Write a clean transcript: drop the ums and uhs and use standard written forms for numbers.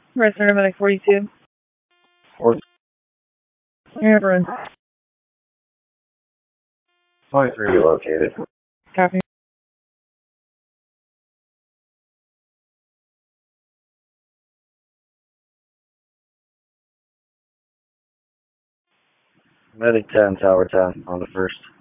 Resident Medic 42. Or Everyone. 23 relocated. Copy. Medic 10, Tower 10 on the first.